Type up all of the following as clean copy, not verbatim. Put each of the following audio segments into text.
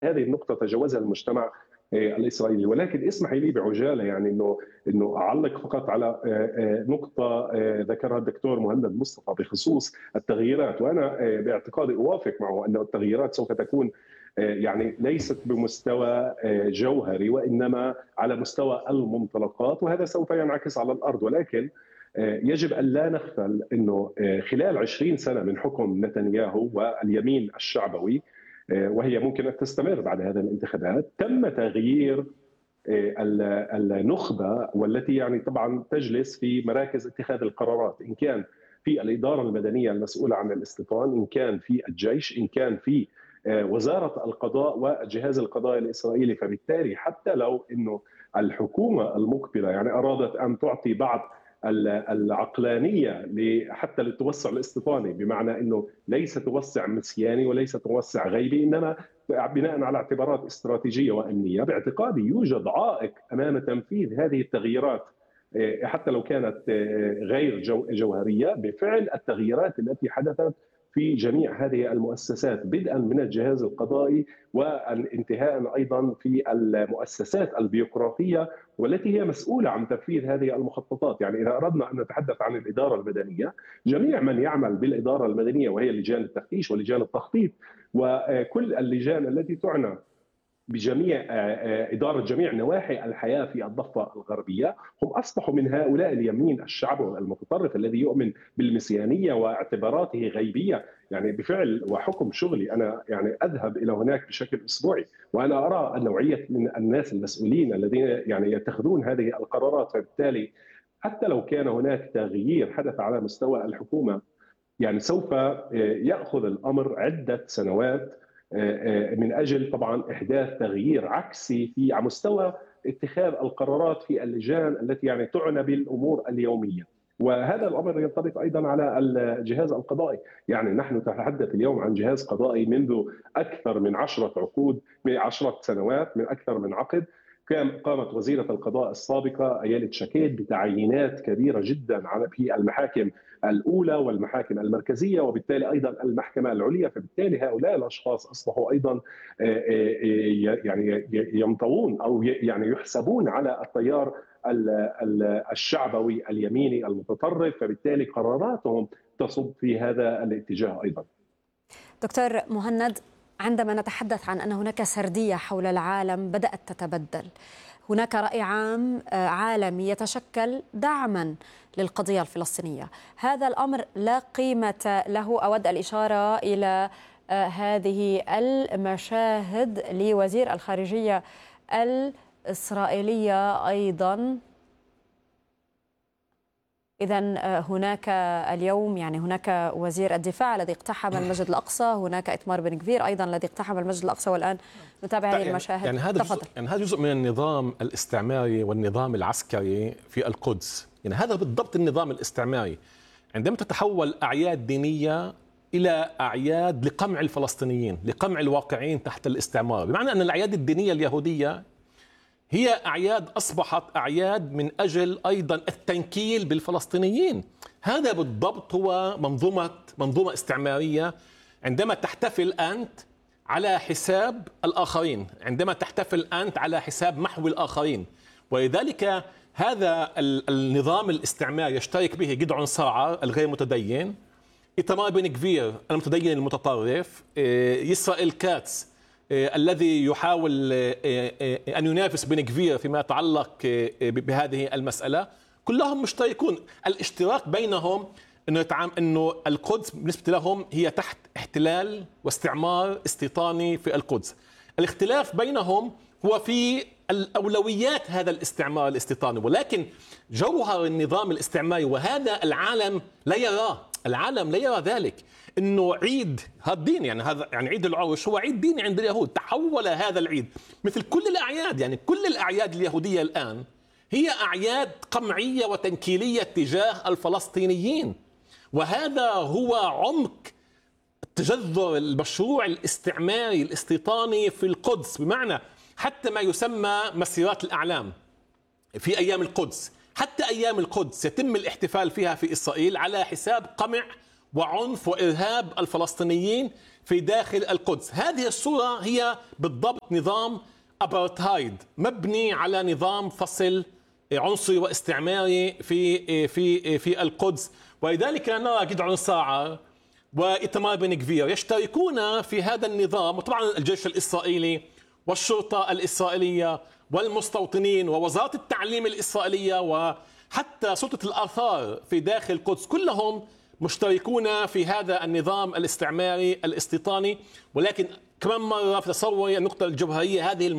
هذه النقطة تجاوزها المجتمع الإسرائيلي. ولكن اسمحي لي بعجالة، يعني إنه أعلق فقط على نقطة ذكرها الدكتور مهند مصطفى بخصوص التغييرات. وأنا باعتقادي أوافق معه أن التغييرات سوف تكون يعني ليست بمستوى جوهري، وإنما على مستوى المنطلقات، وهذا سوف ينعكس على الأرض. ولكن يجب أن لا نغفل أنه خلال 20 سنة من حكم نتنياهو واليمين الشعبوي، وهي ممكن أن تستمر بعد هذه الانتخابات، تم تغيير النخبة والتي يعني طبعا تجلس في مراكز اتخاذ القرارات، إن كان في الإدارة المدنية المسؤولة عن الاستيطان، إن كان في الجيش، إن كان في وزارة القضاء وجهاز القضاء الإسرائيلي. فبالتالي حتى لو أنه الحكومة المقبلة يعني أرادت أن تعطي بعض العقلانية حتى للتوسع الاستيطاني، بمعنى أنه ليس توسع مسياني وليس توسع غيبي، إنما بناء على اعتبارات استراتيجية وأمنية، باعتقادي يوجد عائق أمام تنفيذ هذه التغييرات حتى لو كانت غير جوهرية. بفعل التغييرات التي حدثت في جميع هذه المؤسسات، بدءا من الجهاز القضائي وانتهاء ايضا في المؤسسات البيروقراطيه والتي هي مسؤوله عن تنفيذ هذه المخططات. يعني اذا اردنا ان نتحدث عن الاداره المدنيه، جميع من يعمل بالاداره المدنيه وهي لجان التفتيش ولجان التخطيط وكل اللجان التي تعنى بجميع إدارة جميع نواحي الحياة في الضفة الغربية، هم أصبحوا من هؤلاء اليمين الشعبي المتطرف الذي يؤمن بالمسيانية واعتباراته غيبية. يعني بفعل وحكم شغلي أنا يعني أذهب إلى هناك بشكل أسبوعي، وأنا أرى نوعية من الناس المسؤولين الذين يعني يتخذون هذه القرارات. فبالتالي حتى لو كان هناك تغيير حدث على مستوى الحكومة، يعني سوف يأخذ الأمر عدة سنوات من أجل طبعا إحداث تغيير عكسي في على مستوى اتخاذ القرارات في اللجان التي يعني تعنى بالأمور اليومية. وهذا الأمر ينطبق أيضا على الجهاز القضائي. يعني نحن نتحدث اليوم عن جهاز قضائي منذ أكثر من 10 عقود، من 10 سنوات، من أكثر من عقد. قامت وزيرة القضاء السابقة أيالة شاكيد بتعيينات كبيرة جدا في المحاكم الأولى والمحاكم المركزية، وبالتالي أيضا المحكمة العليا. فبالتالي هؤلاء الأشخاص أصبحوا أيضا يعني ينطوون أو يعني يحسبون على التيار الشعبوي اليميني المتطرف، فبالتالي قراراتهم تصب في هذا الاتجاه أيضا. دكتور مهند، عندما نتحدث عن أن هناك سردية حول العالم بدأت تتبدل، هناك رأي عام عالمي يتشكل دعما للقضية الفلسطينية، هذا الأمر لا قيمة له. أود الإشارة إلى هذه المشاهد لوزير الخارجية الإسرائيلية أيضا. إذن هناك اليوم يعني هناك وزير الدفاع الذي اقتحم المسجد الأقصى، هناك إتمار بن كفير أيضا الذي اقتحم المسجد الأقصى، والآن نتابع هذه المشاهد. يعني هذا جزء من النظام الاستعماري والنظام العسكري في القدس. يعني هذا بالضبط النظام الاستعماري، عندما تتحول أعياد دينية إلى أعياد لقمع الفلسطينيين، لقمع الواقعين تحت الاستعمار، بمعنى أن الأعياد الدينية اليهودية هي أعياد أصبحت أعياد من أجل أيضا التنكيل بالفلسطينيين. هذا بالضبط هو منظومة استعمارية. عندما تحتفل أنت على حساب الآخرين، عندما تحتفل أنت على حساب محو الآخرين، ولذلك هذا النظام الاستعماري يشترك به جدعون سعر الغير متدين، إتمار بن كفير المتدين المتطرف، إسرائيل كاتس الذي يحاول أن ينافس بن كفير فيما يتعلق بهذه المسألة. كلهم مشتركون. الاشتراك بينهم أنه القدس بالنسبة لهم هي تحت احتلال واستعمار استيطاني في القدس. الاختلاف بينهم هو في الأولويات هذا الاستعمار الاستيطاني، ولكن جوهر النظام الاستعماري وهذا العالم لا يراه. العالم لا يرى ذلك، انه عيد هذا الدين، يعني هذا يعني عيد العرش هو عيد ديني عند اليهود. تحول هذا العيد مثل كل الاعياد، يعني كل الاعياد اليهوديه الان هي اعياد قمعيه وتنكيليه تجاه الفلسطينيين. وهذا هو عمق التجذر المشروع الاستعماري الاستيطاني في القدس، بمعنى حتى ما يسمى مسيرات الاعلام في ايام القدس، حتى ايام القدس يتم الاحتفال فيها في اسرائيل على حساب قمع وعنف وإرهاب الفلسطينيين في داخل القدس. هذه الصورة هي بالضبط نظام أبارتهايد مبني على نظام فصل عنصري واستعماري في القدس. ولذلك نرى جدعون ساعر وإيتمار بن غفير يشتركون في هذا النظام، وطبعا الجيش الإسرائيلي والشرطة الإسرائيلية والمستوطنين ووزارة التعليم الإسرائيلية وحتى سلطة الآثار في داخل القدس، كلهم مشتركون في هذا النظام الاستعماري الاستيطاني. ولكن كمان مرة في تصوري النقطة الجوهرية هذه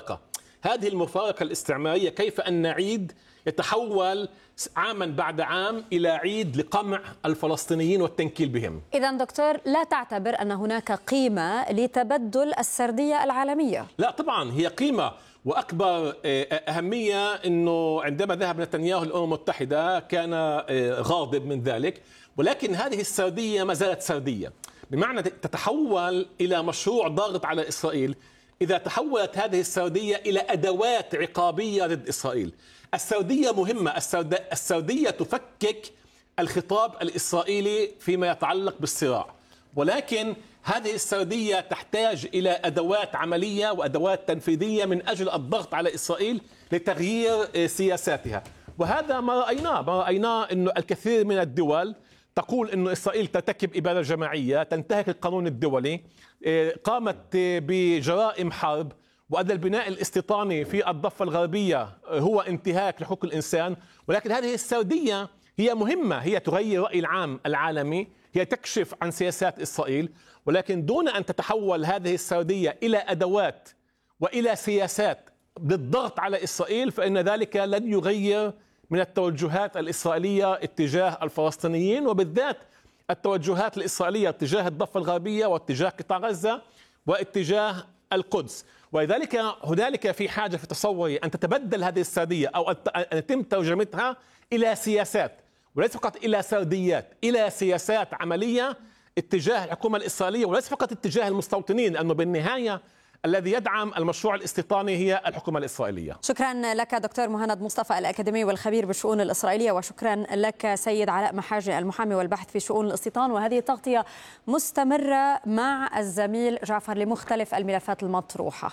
المفارقة الاستعمارية، كيف أن عيد يتحول عاما بعد عام إلى عيد لقمع الفلسطينيين والتنكيل بهم. إذن دكتور لا تعتبر أن هناك قيمة لتبدل السردية العالمية؟ لا طبعا هي قيمة، وأكبر أهمية أنه عندما ذهب نتنياهو الأمم المتحدة كان غاضب من ذلك، ولكن هذه السردية ما زالت سردية، بمعنى تتحول إلى مشروع ضاغط على إسرائيل. إذا تحولت هذه السردية إلى أدوات عقابية ضد إسرائيل. السردية مهمة، السردية تفكك الخطاب الإسرائيلي فيما يتعلق بالصراع، ولكن هذه السردية تحتاج إلى أدوات عملية وأدوات تنفيذية من أجل الضغط على إسرائيل لتغيير سياساتها. وهذا ما رأيناه أنه الكثير من الدول تقول أن إسرائيل ترتكب إبادة جماعية، تنتهك القانون الدولي، قامت بجرائم حرب، وأن البناء الاستيطاني في الضفة الغربية هو انتهاك لحقوق الإنسان. ولكن هذه السردية هي مهمة، هي تغير الرأي العام العالمي، هي تكشف عن سياسات إسرائيل، ولكن دون أن تتحول هذه السردية إلى أدوات وإلى سياسات للضغط على إسرائيل، فإن ذلك لن يغير من التوجهات الإسرائيلية اتجاه الفلسطينيين، وبالذات التوجهات الإسرائيلية اتجاه الضفة الغربية واتجاه قطاع غزة واتجاه القدس. ولذلك هنالك في حاجة في تصوري أن تتبدل هذه السردية أو أن يتم ترجمتها إلى سياسات، وليس فقط إلى سرديات، إلى سياسات عملية اتجاه الحكومة الإسرائيلية، وليس فقط اتجاه المستوطنين، لأنه بالنهاية الذي يدعم المشروع الاستيطاني هي الحكومة الإسرائيلية. شكرا لك دكتور مهند مصطفى الأكاديمي والخبير بالشؤون الإسرائيلية، وشكرا لك سيد علاء محاجي المحامي والباحث في شؤون الاستيطان. وهذه تغطية مستمرة مع الزميل جعفر لمختلف الملفات المطروحة.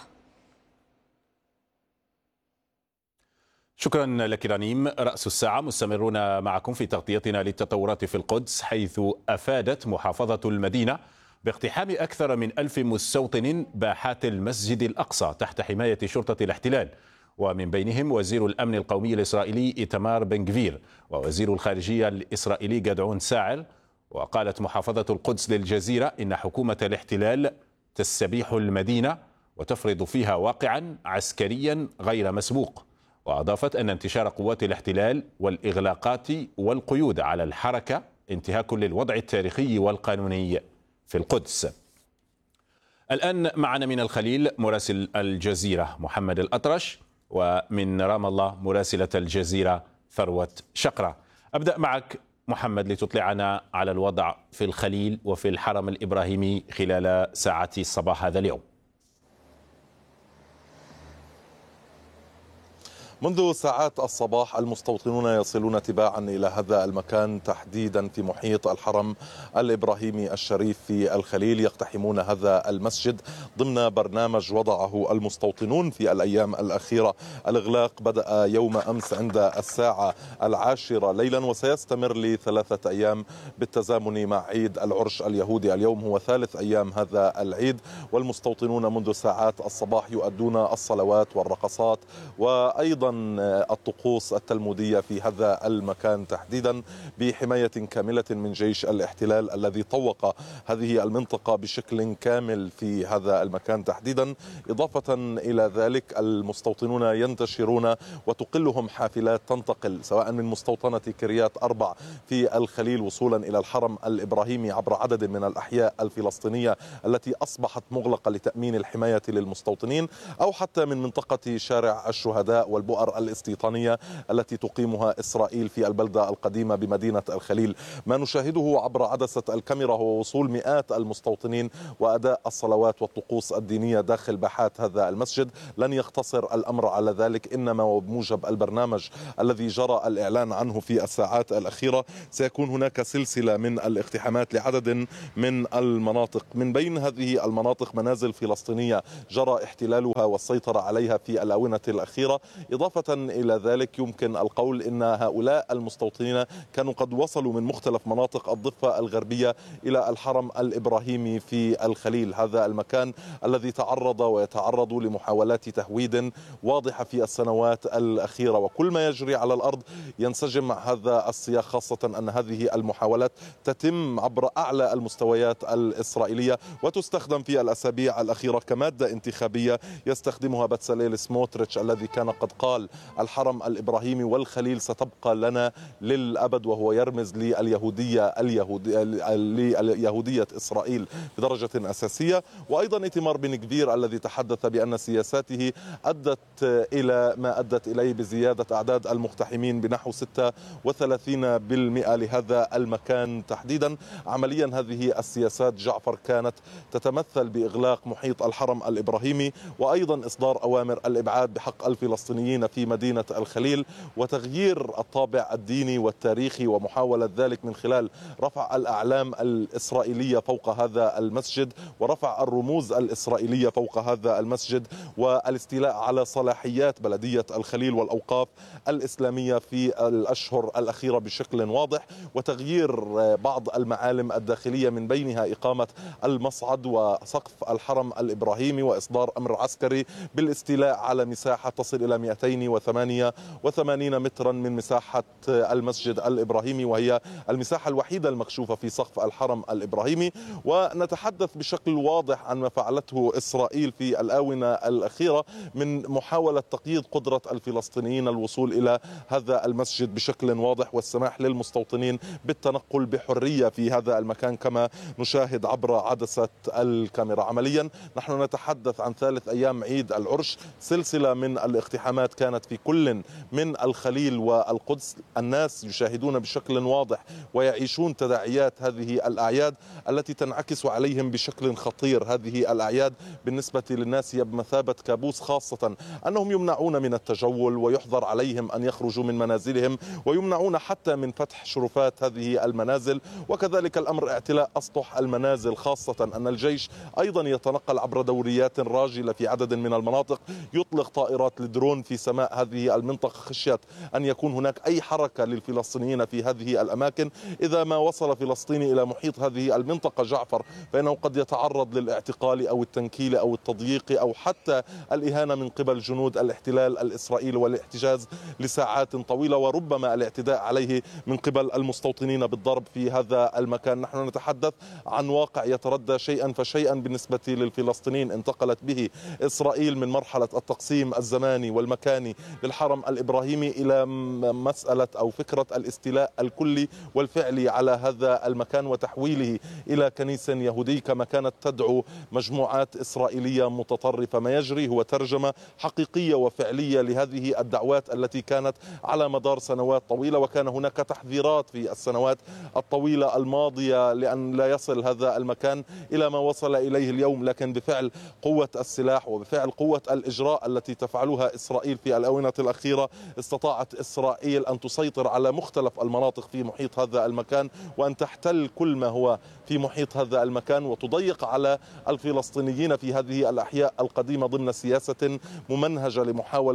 شكرا لك رنيم. رأس الساعة مستمرون معكم في تغطيتنا للتطورات في القدس، حيث أفادت محافظة المدينة باقتحام أكثر من 1000 مستوطن باحات المسجد الأقصى تحت حماية شرطة الاحتلال، ومن بينهم وزير الأمن القومي الإسرائيلي إيتمار بن غفير ووزير الخارجية الإسرائيلي جدعون ساعر. وقالت محافظة القدس للجزيرة إن حكومة الاحتلال تستبيح المدينة وتفرض فيها واقعا عسكريا غير مسبوق. وأضافت أن انتشار قوات الاحتلال والإغلاقات والقيود على الحركة انتهاك للوضع التاريخي والقانوني في القدس. الآن معنا من الخليل مراسل الجزيرة محمد الأطرش، ومن رام الله مراسلة الجزيرة ثروة شقرة. أبدأ معك محمد لتطلعنا على الوضع في الخليل وفي الحرم الإبراهيمي خلال ساعات الصباح هذا اليوم. منذ ساعات الصباح المستوطنون يصلون تباعا إلى هذا المكان تحديدا في محيط الحرم الإبراهيمي الشريف في الخليل، يقتحمون هذا المسجد ضمن برنامج وضعه المستوطنون في الأيام الأخيرة. الإغلاق بدأ يوم أمس عند الساعة 10 ليلا وسيستمر ل3 أيام بالتزامن مع عيد العرش اليهودي. اليوم هو 3 أيام هذا العيد، والمستوطنون منذ ساعات الصباح يؤدون الصلوات والرقصات وأيضا الطقوس التلمودية في هذا المكان تحديدا بحماية كاملة من جيش الاحتلال الذي طوق هذه المنطقة بشكل كامل في هذا المكان تحديدا. إضافة إلى ذلك المستوطنون ينتشرون وتقلهم حافلات تنتقل سواء من مستوطنة كريات 4 في الخليل وصولا إلى الحرم الإبراهيمي عبر عدد من الأحياء الفلسطينية التي أصبحت مغلقة لتأمين الحماية للمستوطنين، أو حتى من منطقة شارع الشهداء والبؤر البؤر الاستيطانية التي تقيمها إسرائيل في البلدة القديمة بمدينة الخليل. ما نشاهده عبر عدسة الكاميرا هو وصول مئات المستوطنين وأداء الصلوات والطقوس الدينية داخل باحات هذا المسجد. لن يقتصر الأمر على ذلك، إنما وبموجب البرنامج الذي جرى الإعلان عنه في الساعات الأخيرة سيكون هناك سلسلة من الاقتحامات لعدد من المناطق. من بين هذه المناطق منازل فلسطينية جرى احتلالها والسيطرة عليها في الآونة الأخيرة. إضافة إلى ذلك يمكن القول إن هؤلاء المستوطنين كانوا قد وصلوا من مختلف مناطق الضفة الغربية إلى الحرم الإبراهيمي في الخليل، هذا المكان الذي تعرض ويتعرض لمحاولات تهويد واضحة في السنوات الأخيرة. وكل ما يجري على الأرض ينسجم مع هذا السياق، خاصة أن هذه المحاولات تتم عبر أعلى المستويات الإسرائيلية وتستخدم في الأسابيع الأخيرة كمادة انتخابية يستخدمها بتساليل سموتريتش الذي كان قد قال الحرم الإبراهيمي والخليل ستبقى لنا للأبد، وهو يرمز ليهودية إسرائيل بدرجة أساسية. وأيضا إيتمار بن كفير الذي تحدث بأن سياساته أدت إلى ما أدت إليه بزيادة أعداد المقتحمين بنحو 36% لهذا المكان تحديدا. عمليا هذه السياسات جعفر كانت تتمثل بإغلاق محيط الحرم الإبراهيمي وأيضا إصدار أوامر الإبعاد بحق الفلسطينيين في مدينة الخليل وتغيير الطابع الديني والتاريخي، ومحاولة ذلك من خلال رفع الأعلام الإسرائيلية فوق هذا المسجد ورفع الرموز الإسرائيلية فوق هذا المسجد والاستيلاء على صلاحيات بلدية الخليل والأوقاف الإسلامية في الأشهر الأخيرة بشكل واضح، وتغيير بعض المعالم الداخلية من بينها إقامة المصعد وسقف الحرم الإبراهيمي وإصدار أمر عسكري بالاستيلاء على مساحة تصل إلى 288 مترا من مساحة المسجد الإبراهيمي، وهي المساحة الوحيدة المكشوفة في سقف الحرم الإبراهيمي. ونتحدث بشكل واضح عن ما فعلته إسرائيل في الآونة الأخيرة من محاولة تقييد قدرة الفلسطينيين الوصول إلى هذا المسجد بشكل واضح والسماح للمستوطنين بالتنقل بحرية في هذا المكان كما نشاهد عبر عدسة الكاميرا. عمليا نحن نتحدث عن ثالث أيام عيد العرش، سلسلة من الاقتحامات كانت في كل من الخليل والقدس. الناس يشاهدون بشكل واضح ويعيشون تداعيات هذه الأعياد التي تنعكس عليهم بشكل خطير. هذه الأعياد بالنسبة للناس هي بمثابة كابوس، خاصة أنهم يمنعون من التجول ويحظر عليهم أن يخرجوا من منازلهم ويمنعون حتى من فتح شرفات هذه المنازل، وكذلك الأمر اعتلاء أسطح المنازل، خاصة أن الجيش أيضا يتنقل عبر دوريات راجلة في عدد من المناطق، يطلق طائرات الدرون في سماء هذه المنطقة خشية أن يكون هناك أي حركة للفلسطينيين في هذه الأماكن. إذا ما وصل فلسطيني إلى محيط هذه المنطقة جعفر فإنه قد يتعرض للاعتقال أو التنكيل أو التضييق أو حتى الإهانة من قبل جنود الاحتلال الإسرائيلي والاحتجاز لساعات طويلة، وربما الاعتداء عليه من قبل المستوطنين بالضرب في هذا المكان. نحن نتحدث عن واقع يتردى شيئا فشيئا بالنسبة للفلسطينيين. انتقلت به إسرائيل من مرحلة التقسيم الزماني والمكاني للحرم الإبراهيمي إلى مسألة أو فكرة الاستيلاء الكلي والفعلي على هذا المكان وتحويله إلى كنيس يهودي كما كانت تدعو مجموعات إسرائيلية متطرفة. ما يجري هو ترجمة حقيقية وفعلية لهذه الدعوات التي كانت على مدار سنوات طويلة، وكان هناك تحذيرات في السنوات الطويلة الماضية لأن لا يصل هذا المكان إلى ما وصل إليه اليوم. لكن بفعل قوة السلاح وبفعل قوة الإجراء التي تفعلها إسرائيل في الآونة الأخيرة استطاعت إسرائيل أن تسيطر على مختلف المناطق في محيط هذا المكان وأن تحتل كل ما هو في محيط هذا المكان وتضيق على الفلسطينيين في هذه الأحياء القديمة ضمن سياسة ممنهجة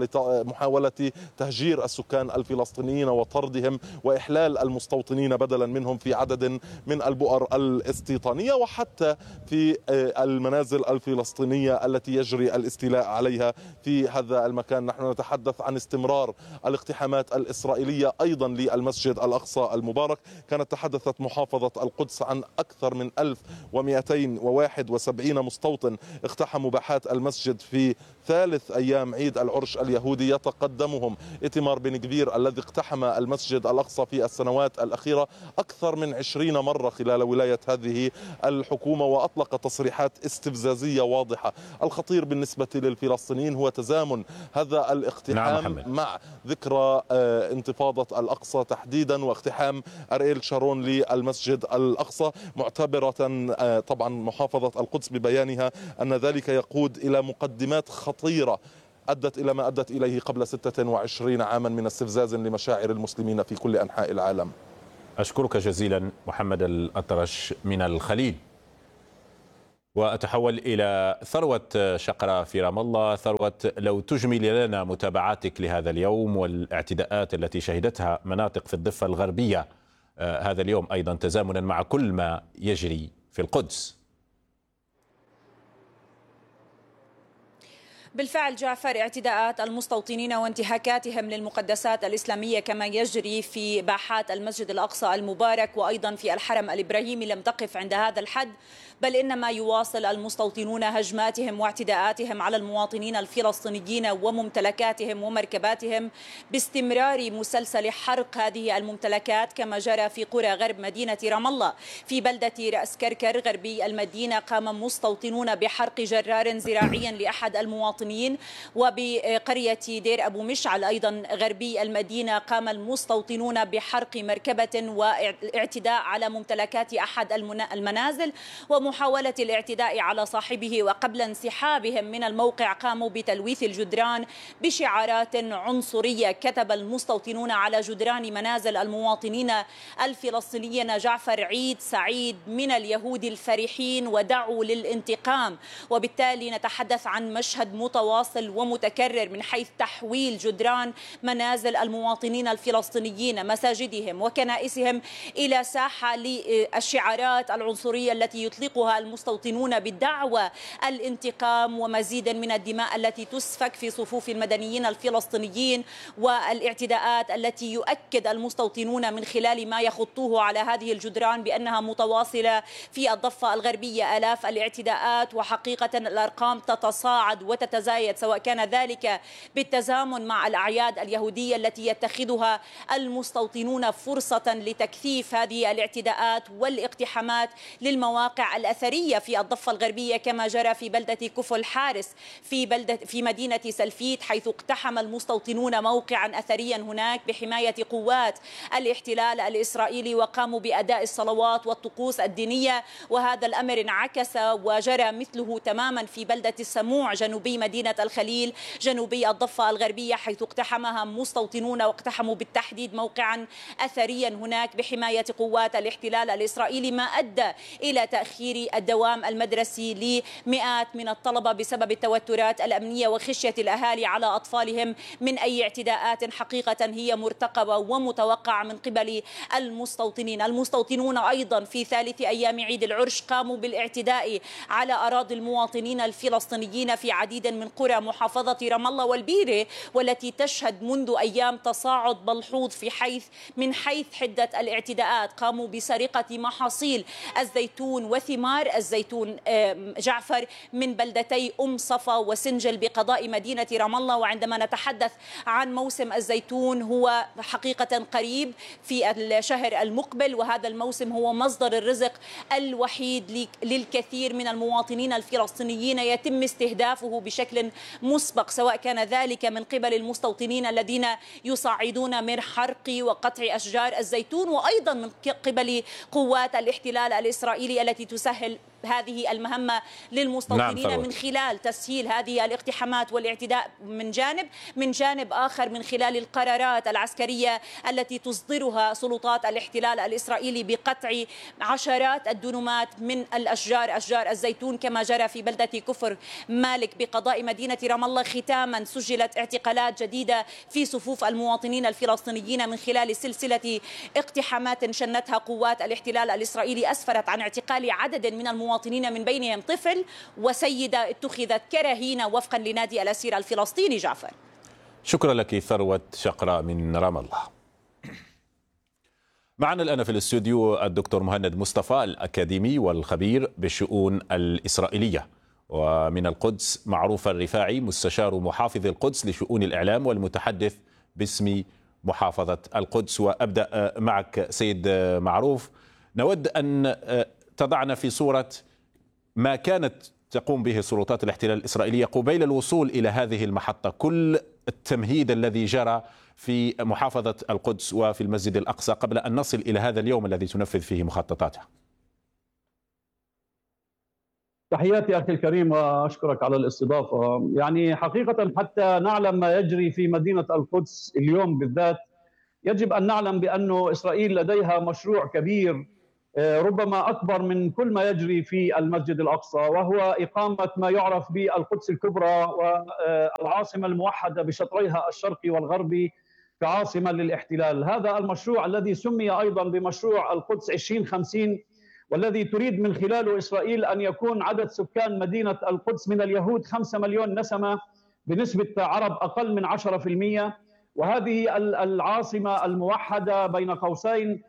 لمحاولة تهجير السكان الفلسطينيين وطردهم وإحلال المستوطنين بدلا منهم في عدد من البؤر الاستيطانية وحتى في المنازل الفلسطينية التي يجري الاستيلاء عليها في هذا المكان. نحن نتحدث عن استمرار الاقتحامات الإسرائيلية أيضا للمسجد الأقصى المبارك. كانت تحدثت محافظة القدس عن أكثر من 1271 مستوطن اقتحموا باحات المسجد في ثالث أيام عيد العرش اليهودي يتقدمهم إتمار بن كبير الذي اقتحم المسجد الأقصى في السنوات الأخيرة أكثر من 20 مرة خلال ولاية هذه الحكومة، وأطلق تصريحات استفزازية واضحة. الخطير بالنسبة للفلسطينيين هو تزامن هذا الاقتحام مع ذكرى انتفاضة الأقصى تحديدا واقتحام أرييل شارون للمسجد الأقصى، معتبرة طبعا محافظة القدس ببيانها أن ذلك يقود إلى مقدمات خطيرة أدت إلى ما أدت إليه قبل 26 عاما من استفزاز لمشاعر المسلمين في كل أنحاء العالم. أشكرك جزيلا محمد الأطرش من الخليل. وأتحول إلى ثروة شقرة في رام الله. ثروة، لو تجمل لنا متابعاتك لهذا اليوم والاعتداءات التي شهدتها مناطق في الضفة الغربية هذا اليوم، أيضا تزامنا مع كل ما يجري في القدس. بالفعل جعفر، اعتداءات المستوطنين وانتهاكاتهم للمقدسات الإسلامية كما يجري في باحات المسجد الأقصى المبارك وأيضا في الحرم الإبراهيمي لم تقف عند هذا الحد، بل إنما يواصل المستوطنون هجماتهم واعتداءاتهم على المواطنين الفلسطينيين وممتلكاتهم ومركباتهم باستمرار مسلسل حرق هذه الممتلكات كما جرى في قرى غرب مدينة رام الله. في بلدة رأس كركر غربي المدينة قام مستوطنون بحرق جرار زراعي لأحد المواطنين، وبقرية دير أبو مشعل أيضا غربي المدينة قام المستوطنون بحرق مركبة واعتداء على ممتلكات أحد المنازل ومحاولة الاعتداء على صاحبه، وقبل انسحابهم من الموقع قاموا بتلويث الجدران بشعارات عنصرية. كتب المستوطنون على جدران منازل المواطنين الفلسطينيين جعفر عيد سعيد من اليهود الفرحين ودعوا للانتقام، وبالتالي نتحدث عن مشهد متواصل ومتكرر من حيث تحويل جدران منازل المواطنين الفلسطينيين مساجدهم وكنائسهم إلى ساحة للشعارات العنصرية التي يطلقها المستوطنون بالدعوة الانتقام ومزيدا من الدماء التي تسفك في صفوف المدنيين الفلسطينيين، والاعتداءات التي يؤكد المستوطنون من خلال ما يخطوه على هذه الجدران بأنها متواصلة في الضفة الغربية. آلاف الاعتداءات، وحقيقة الأرقام تتصاعد وتتزايد، سواء كان ذلك بالتزامن مع الأعياد اليهودية التي يتخذها المستوطنون فرصة لتكثيف هذه الاعتداءات والاقتحامات للمواقع الأثرية في الضفة الغربية كما جرى في بلدة كفل حارس في مدينة سلفيت، حيث اقتحم المستوطنون موقعا أثريا هناك بحماية قوات الاحتلال الإسرائيلي وقاموا بأداء الصلوات والطقوس الدينية. وهذا الأمر انعكس وجرى مثله تماما في بلدة السموع جنوبي مدينة الخليل جنوبي الضفة الغربية، حيث اقتحمها مستوطنون واقتحموا بالتحديد موقعا أثريا هناك بحماية قوات الاحتلال الإسرائيلي، ما أدى إلى تأخير الدوام المدرسي لمئات من الطلبة بسبب التوترات الأمنية وخشية الأهالي على أطفالهم من أي اعتداءات حقيقة هي مرتقبة ومتوقعة من قبل المستوطنين. المستوطنون أيضا في ثالث أيام عيد العرش قاموا بالاعتداء على أراضي المواطنين الفلسطينيين في عديد من قرى محافظة رام الله والبيرة، والتي تشهد منذ أيام تصاعد ملحوظ من حيث حدة الاعتداءات. قاموا بسرقة محاصيل الزيتون وثمار الزيتون جعفر من بلدتي صفا وسنجل بقضاء مدينة رام الله. وعندما نتحدث عن موسم الزيتون هو حقيقة قريب في الشهر المقبل، وهذا الموسم هو مصدر الرزق الوحيد للكثير من المواطنين الفلسطينيين يتم استهدافه بشكل مسبق، سواء كان ذلك من قبل المستوطنين الذين يصعدون من حرق وقطع أشجار الزيتون، وأيضا من قبل قوات الاحتلال الإسرائيلي التي تسهل هذه المهمة للمستوطنين من خلال تسهيل هذه الاقتحامات والاعتداء من جانب آخر من خلال القرارات العسكرية التي تصدرها سلطات الاحتلال الإسرائيلي بقطع عشرات الدنومات من الأشجار، أشجار الزيتون، كما جرى في بلدة كفر مالك بقضاء مدينة رام الله. ختاما سجلت اعتقالات جديدة في صفوف المواطنين الفلسطينيين من خلال سلسلة اقتحامات شنتها قوات الاحتلال الإسرائيلي أسفرت عن اعتقال عدد من المواطنين من بينهم طفل وسيدة اتخذت كرهينة وفقا لنادي الأسير الفلسطيني. جعفر، شكرا لك ثروة شقرة من رام الله. معنا الآن في الاستوديو الدكتور مهند مصطفى الأكاديمي والخبير بالشؤون الإسرائيلية، ومن القدس معروف الرفاعي مستشار محافظ القدس لشؤون الإعلام والمتحدث باسم محافظة القدس. وأبدأ معك سيد معروف، نود أن تضعنا في صورة ما كانت تقوم به سلطات الاحتلال الإسرائيلية قبيل الوصول إلى هذه المحطة، كل التمهيد الذي جرى في محافظة القدس وفي المسجد الأقصى قبل أن نصل إلى هذا اليوم الذي تنفذ فيه مخططاتها. تحياتي أخي الكريم وأشكرك على الاستضافة. يعني حقيقة حتى نعلم ما يجري في مدينة القدس اليوم بالذات يجب أن نعلم بأن إسرائيل لديها مشروع كبير ربما أكبر من كل ما يجري في المسجد الأقصى، وهو إقامة ما يعرف بالقدس الكبرى والعاصمة الموحدة بشطريها الشرقي والغربي كعاصمة للاحتلال. هذا المشروع الذي سمي أيضا بمشروع القدس 2050، والذي تريد من خلاله إسرائيل أن يكون عدد سكان مدينة القدس من اليهود 5 مليون نسمة بنسبة عرب أقل من 10%، وهذه العاصمة الموحدة بين قوسين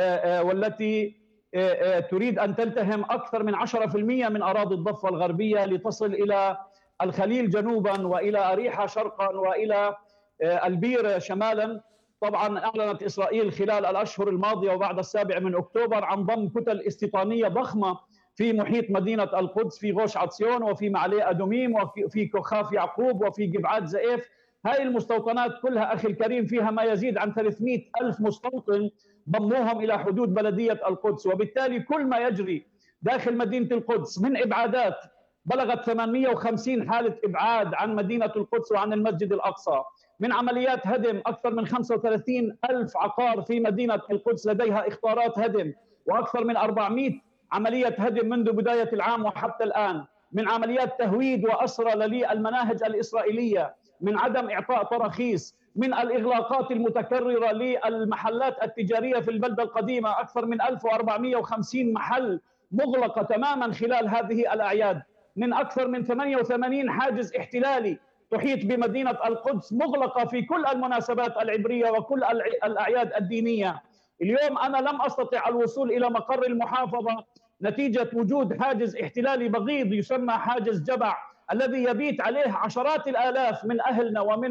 والتي تريد أن تلتهم أكثر من 10% من أراضي الضفة الغربية لتصل إلى الخليل جنوبا وإلى أريحة شرقا وإلى البير شمالا. طبعا أعلنت إسرائيل خلال الأشهر الماضية وبعد 7 أكتوبر عن ضم كتل استيطانية ضخمة في محيط مدينة القدس، في غوش عطسيون وفي معليه أدوميم وفي كوخاف يعقوب وفي جبعات زئيف. هاي المستوطنات كلها أخي الكريم فيها ما يزيد عن 300,000 مستوطن ضموهم إلى حدود بلدية القدس، وبالتالي كل ما يجري داخل مدينة القدس من إبعادات بلغت 850 حالة إبعاد عن مدينة القدس وعن المسجد الأقصى، من عمليات هدم أكثر من 35,000 عقار في مدينة القدس لديها إخطارات هدم، وأكثر من 400 عملية هدم منذ بداية العام وحتى الآن، من عمليات تهويد وأسرى للمناهج الإسرائيلية، من عدم إعطاء تراخيص، من الإغلاقات المتكررة للمحلات التجارية في البلدة القديمة، أكثر من 1450 محل مغلقة تماما خلال هذه الأعياد، من أكثر من 88 حاجز احتلالي تحيط بمدينة القدس مغلقة في كل المناسبات العبرية وكل الأعياد الدينية. اليوم أنا لم أستطع الوصول إلى مقر المحافظة نتيجة وجود حاجز احتلالي بغيض يسمى حاجز جبع، الذي يبيت عليه عشرات الآلاف من أهلنا ومن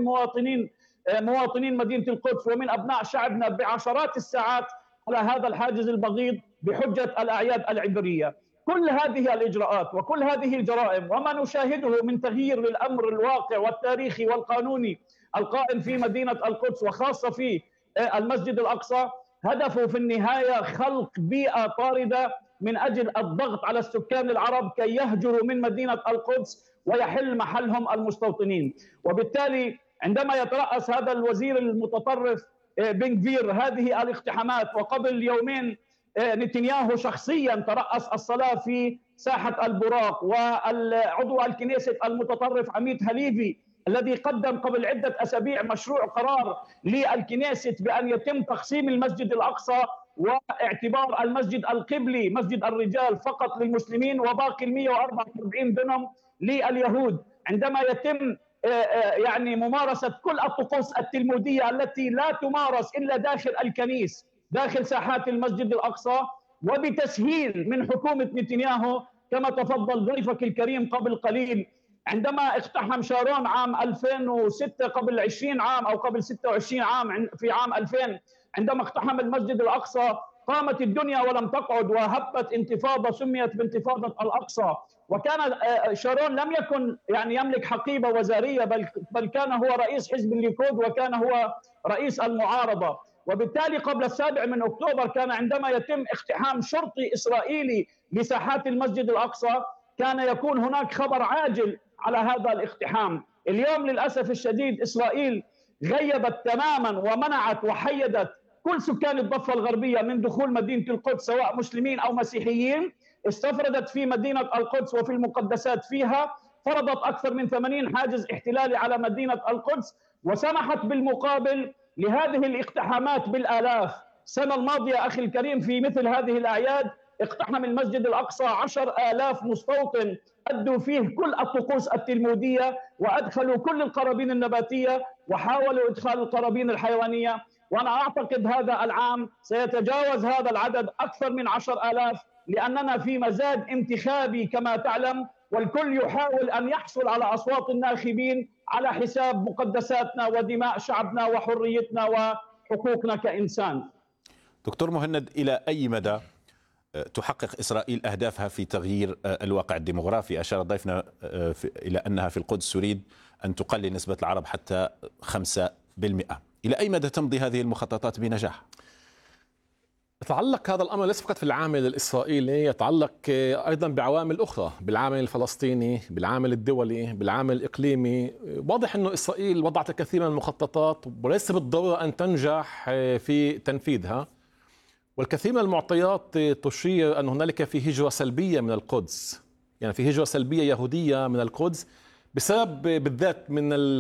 مواطنين مدينة القدس ومن أبناء شعبنا بعشرات الساعات على هذا الحاجز البغيض بحجة الأعياد العبرية. كل هذه الإجراءات وكل هذه الجرائم وما نشاهده من تغيير للأمر الواقع والتاريخي والقانوني القائم في مدينة القدس وخاصة في المسجد الأقصى، هدفه في النهاية خلق بيئة طاردة من أجل الضغط على السكان العرب كي يهجروا من مدينة القدس ويحل محلهم المستوطنين. وبالتالي عندما يترأس هذا الوزير المتطرف بن غفير هذه الاقتحامات، وقبل يومين نتنياهو شخصيا ترأس الصلاة في ساحة البراق، وعضو الكنيسة المتطرف عميد هليفي الذي قدم قبل عدة أسابيع مشروع قرار للكنيسة بأن يتم تقسيم المسجد الأقصى واعتبار المسجد القبلي مسجد الرجال فقط للمسلمين وباقي 144 دنم لليهود، عندما يتم يعني ممارسة كل الطقوس التلمودية التي لا تمارس إلا داخل الكنيس داخل ساحات المسجد الأقصى، وبتسهيل من حكومة نتنياهو كما تفضل ضيفك الكريم قبل قليل. عندما اقتحم شارون عام 2006 قبل 20 عام أو قبل 26 عام في عام 2000، عندما اقتحم المسجد الأقصى قامت الدنيا ولم تقعد وهبت انتفاضة سميت بانتفاضة الأقصى. وكان شارون لم يكن يعني يملك حقيبة وزارية بل كان هو رئيس حزب الليكود وكان هو رئيس المعارضة. وبالتالي قبل 7 أكتوبر كان عندما يتم اقتحام شرطي إسرائيلي لساحات المسجد الأقصى كان يكون هناك خبر عاجل على هذا الاقتحام. اليوم للأسف الشديد إسرائيل غيبت تماما ومنعت وحيدت كل سكان الضفة الغربية من دخول مدينة القدس سواء مسلمين أو مسيحيين، استفردت في مدينة القدس وفي المقدسات فيها، فرضت أكثر من 80 حاجز احتلالي على مدينة القدس، وسمحت بالمقابل لهذه الاقتحامات بالآلاف. السنة الماضية أخي الكريم في مثل هذه الأعياد اقتحم المسجد الأقصى 10,000 مستوطن أدوا فيه كل الطقوس التلمودية وأدخلوا كل القرابين النباتية وحاولوا إدخال القرابين الحيوانية، وأنا أعتقد هذا العام سيتجاوز هذا العدد أكثر من 10,000 لأننا في مزاد انتخابي كما تعلم، والكل يحاول أن يحصل على أصوات الناخبين على حساب مقدساتنا ودماء شعبنا وحريتنا وحقوقنا كإنسان. دكتور مهند، إلى أي مدى تحقق إسرائيل أهدافها في تغيير الواقع الديمغرافي؟ أشار ضيفنا إلى أنها في القدس تريد أن تقلل نسبة العرب حتى 5%. إلى أي مدى تمضي هذه المخططات بنجاح؟ يتعلق هذا الأمر ليس فقط في العامل الإسرائيلي، يتعلق أيضا بعوامل أخرى، بالعامل الفلسطيني، بالعامل الدولي، بالعامل الإقليمي. واضح أن إسرائيل وضعت الكثير من المخططات وليس بالضرورة أن تنجح في تنفيذها، والكثير من المعطيات تشير أن هنالك في هجرة سلبية من القدس، يعني في هجرة سلبية يهودية من القدس بسبب بالذات من